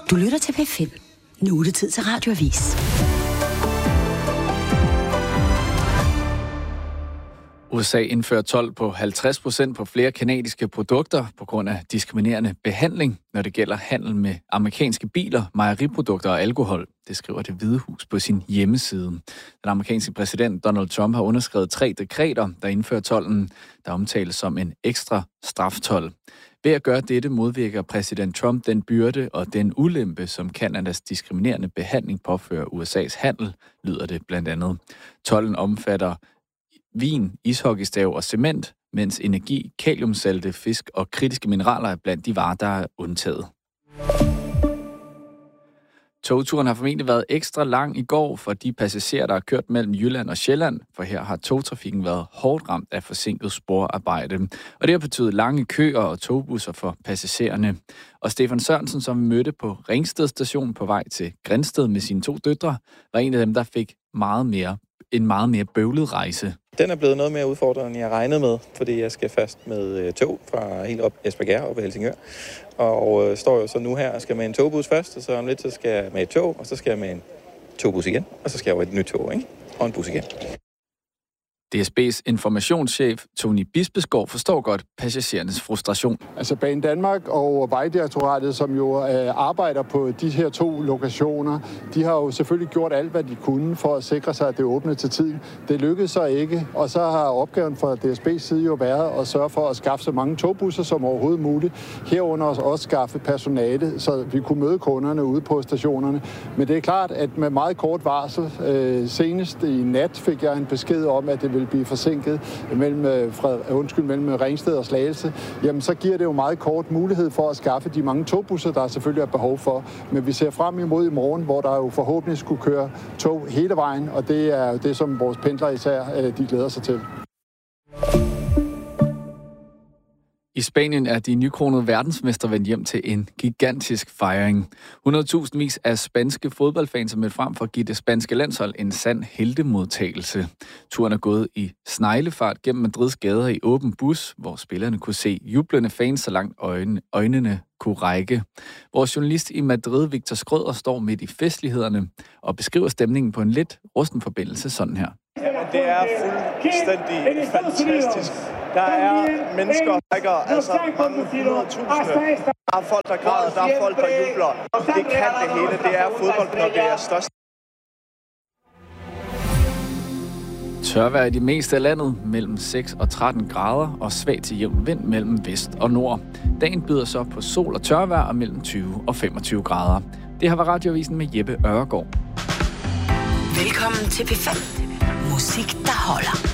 Du lytter til P5. Nu er det tid til Radioavis. USA indfører told på 50% på flere canadiske produkter på grund af diskriminerende behandling, når det gælder handel med amerikanske biler, mejeriprodukter og alkohol. Det skriver Det Hvide Hus på sin hjemmeside. Den amerikanske præsident Donald Trump har underskrevet 3 dekreter, der indfører tolden, der omtales som en ekstra straftold. Ved at gøre dette modvirker præsident Trump den byrde og den ulempe, som Canadas diskriminerende behandling påfører USA's handel, lyder det blandt andet. Tolden omfatter vin, ishockeystav og cement, mens energi, kaliumsalte, fisk og kritiske mineraler er blandt de varer, der er undtaget. Togturen har formentlig været ekstra lang i går for de passagerer, der har kørt mellem Jylland og Sjælland, for her har togtrafikken været hårdt ramt af forsinket sporarbejde. Og det har betydet lange køer og togbusser for passagererne. Og Stefan Sørensen, som mødte på Ringsted station på vej til Grindsted med sine 2 døtre, var en af dem, der fik en meget mere bøvlet rejse. Den er blevet noget mere udfordrende, end jeg regnede med, fordi jeg skal fast med tog fra helt op Espergærde op i Helsingør. Og står jo så nu her og skal med en togbus først, og så om lidt så skal jeg med et tog, og så skal jeg med en togbus igen, og så skal jeg over et nyt tog, ikke? Og en bus igen. DSB's informationschef Tony Bispeskov forstår godt passagerernes frustration. Altså Banedanmark og Vejdirektoratet, som jo arbejder på de her 2 lokationer, de har jo selvfølgelig gjort alt, hvad de kunne for at sikre sig, at det åbnede til tiden. Det lykkedes så ikke, og så har opgaven fra DSB's side jo været at sørge for at skaffe så mange togbusser som overhovedet muligt. Herunder også skaffe personale, så vi kunne møde kunderne ude på stationerne. Men det er klart, at med meget kort varsel, senest i nat fik jeg en besked om, at det vil blive forsinket mellem Ringsted og Slagelse, jamen så giver det jo meget kort mulighed for at skaffe de mange togbusser, der selvfølgelig er behov for. Men vi ser frem imod i morgen, hvor der jo forhåbentlig skulle køre tog hele vejen, og det er det, som vores pendlere især de glæder sig til. I Spanien er de nykronede verdensmestre vendt hjem til en gigantisk fejring. 100.000 af spanske fodboldfans er mødt frem for at give det spanske landshold en sand heltemodtagelse. Turen er gået i sneglefart gennem Madrids gader i åben bus, hvor spillerne kunne se jublende fans så langt øjnene kunne række. Vores journalist i Madrid, Victor Skrøder, står midt i festlighederne og beskriver stemningen på en lidt rusten forbindelse sådan her. Jamen, det er fuldstændig fantastisk. Der er mennesker, der rækker altså mange 100.000. Der er folk, der græder, der er folk, der jubler. Det kan det hele. Det er fodbold, når det er størst. Tørvejr i det meste af landet, mellem 6 og 13 grader, og svag til jævn vind mellem vest og nord. Dagen byder så på sol og tørvejr og mellem 20 og 25 grader. Det her var Radioavisen med Jeppe Øregaard. Velkommen til P5. Musik, der holder.